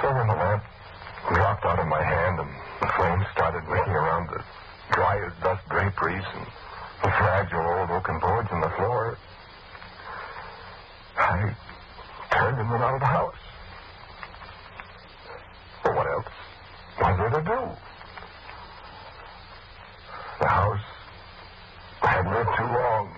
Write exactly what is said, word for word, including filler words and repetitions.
when the lamp dropped out of my hand and the flames started ringing around the dry as dust draperies and the fragile old oaken boards on the floor, I turned and went out of the house. Well, what else was there to do? The house had lived too long.